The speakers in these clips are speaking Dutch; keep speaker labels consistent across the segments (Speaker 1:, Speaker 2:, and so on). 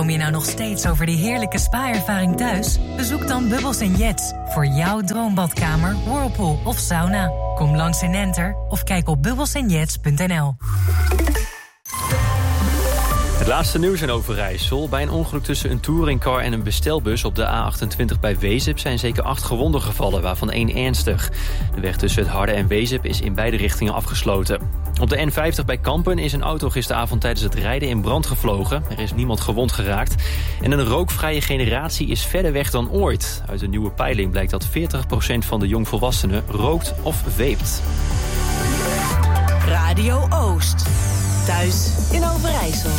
Speaker 1: Droom je nou nog steeds over die heerlijke spa-ervaring thuis? Bezoek dan Bubbles & Jets voor jouw droombadkamer, whirlpool of sauna. Kom langs in Enter of kijk op bubbelsandjets.nl.
Speaker 2: Het laatste nieuws in Overijssel. Bij een ongeluk tussen een touringcar en een bestelbus op de A28 bij Wezep zijn zeker 8 gewonden gevallen, waarvan 1 ernstig. De weg tussen het Harde en Wezep is in beide richtingen afgesloten. Op de N50 bij Kampen is een auto gisteravond tijdens het rijden in brand gevlogen. Er is niemand gewond geraakt. En een rookvrije generatie is verder weg dan ooit. Uit een nieuwe peiling blijkt dat 40% van de jongvolwassenen rookt of vapt.
Speaker 3: Radio Oost. Thuis in Overijssel.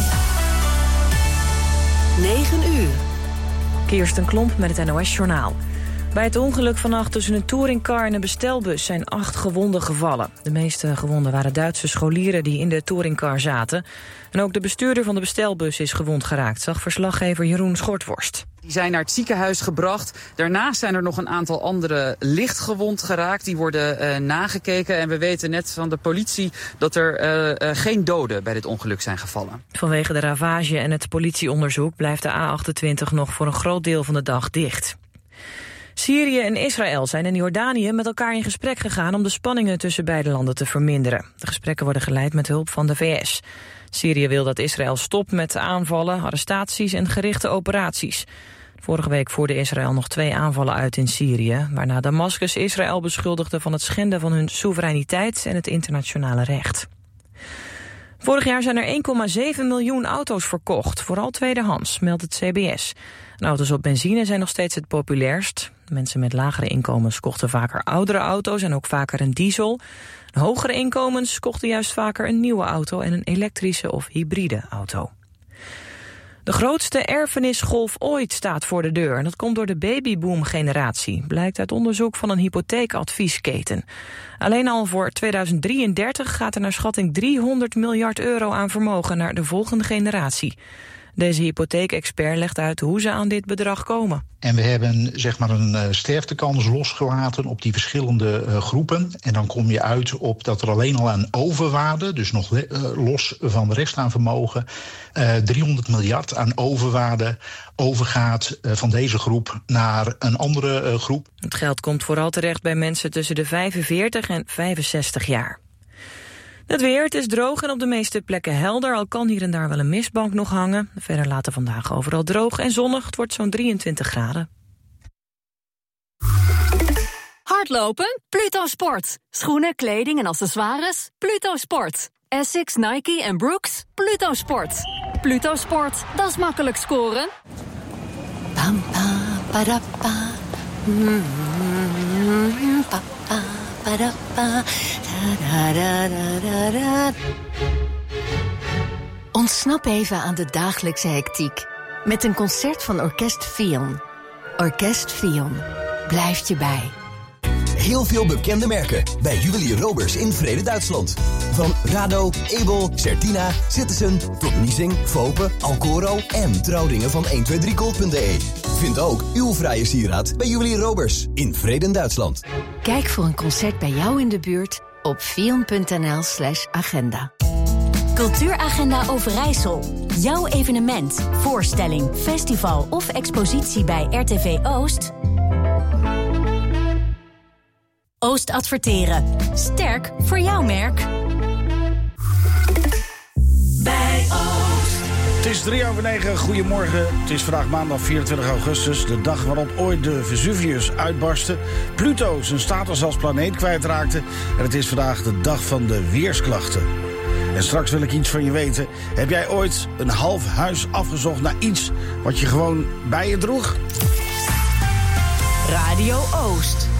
Speaker 3: 9 uur.
Speaker 4: Kirsten Klomp met het NOS-journaal. Bij het ongeluk vannacht tussen een touringcar en een bestelbus zijn 8 gewonden gevallen. De meeste gewonden waren Duitse scholieren die in de touringcar zaten. En ook de bestuurder van de bestelbus is gewond geraakt, zag verslaggever Jeroen Schortworst.
Speaker 5: Die zijn naar het ziekenhuis gebracht. Daarnaast zijn er nog een aantal anderen licht gewond geraakt. Die worden nagekeken. En we weten net van de politie dat er geen doden bij dit ongeluk zijn gevallen.
Speaker 4: Vanwege de ravage en het politieonderzoek blijft de A28 nog voor een groot deel van de dag dicht. Syrië en Israël zijn in Jordanië met elkaar in gesprek gegaan om de spanningen tussen beide landen te verminderen. De gesprekken worden geleid met hulp van de VS. Syrië wil dat Israël stopt met aanvallen, arrestaties en gerichte operaties. Vorige week voerde Israël nog 2 aanvallen uit in Syrië, waarna Damascus Israël beschuldigde van het schenden van hun soevereiniteit en het internationale recht. Vorig jaar zijn er 1,7 miljoen auto's verkocht, vooral tweedehands, meldt het CBS. En auto's op benzine zijn nog steeds het populairst. Mensen met lagere inkomens kochten vaker oudere auto's en ook vaker een diesel. Hogere inkomens kochten juist vaker een nieuwe auto en een elektrische of hybride auto. De grootste erfenisgolf ooit staat voor de deur. En dat komt door de babyboom-generatie, blijkt uit onderzoek van een hypotheekadviesketen. Alleen al voor 2033 gaat er naar schatting 300 miljard euro aan vermogen naar de volgende generatie. Deze hypotheekexpert legt uit hoe ze aan dit bedrag komen.
Speaker 6: En we hebben zeg maar een sterftekans losgelaten op die verschillende groepen. En dan kom je uit op dat er alleen al aan overwaarde, dus nog los van de rest aan vermogen, 300 miljard aan overwaarde overgaat van deze groep naar een andere groep.
Speaker 4: Het geld komt vooral terecht bij mensen tussen de 45 en 65 jaar. Het weer, het is droog en op de meeste plekken helder, al kan hier en daar wel een mistbank nog hangen. Verder later vandaag overal droog en zonnig, het wordt zo'n 23 graden.
Speaker 7: Hardlopen? Pluto Sport. Schoenen, kleding en accessoires? Pluto Sport. Essex, Nike en Brooks? Pluto Sport. Pluto Sport, dat is makkelijk scoren.
Speaker 3: Pam, pam, padappa. Papa, padappa. Ontsnap even aan de dagelijkse hectiek met een concert van Orkest Fion. Orkest Fion blijft je bij.
Speaker 8: Heel veel bekende merken bij Juwelier Roberts in Vrede, Duitsland. Van Rado, Ebel, Certina, Citizen tot Niesing, Fope, Alcoro en trouwringen van 123gold.de. Vind ook uw vrije sieraad bij Juwelier Roberts in Vrede, Duitsland.
Speaker 3: Kijk voor een concert bij jou in de buurt op fion.nl/agenda.
Speaker 7: Cultuuragenda Overijssel. Jouw evenement, voorstelling, festival of expositie bij RTV Oost? Oost adverteren. Sterk voor jouw merk.
Speaker 9: Bij Oost. Het is 9:03. Goedemorgen. Het is vandaag maandag 24 augustus. De dag waarop ooit de Vesuvius uitbarstte. Pluto zijn status als planeet kwijtraakte. En het is vandaag de dag van de weersklachten. En straks wil ik iets van je weten. Heb jij ooit een half huis afgezocht naar iets wat je gewoon bij je droeg?
Speaker 3: Radio Oost.